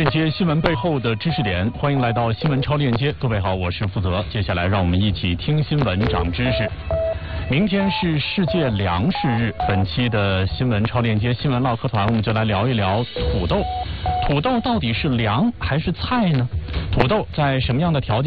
链接新闻背后的知识点，欢迎来到新闻超链接。各位好，我是负责。接下来让我们一起听新闻长知识。明天是世界粮食日，本期的新闻超链接新闻唠嗑团，我们就来聊一聊土豆。土豆到底是粮还是菜呢？土豆在什么样的条件